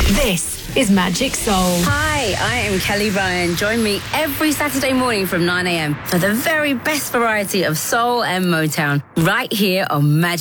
This is Magic Soul. Hi, I am Kelly Ryan. Join me every Saturday morning from 9 a.m. for the very best variety of soul and Motown right here on Magic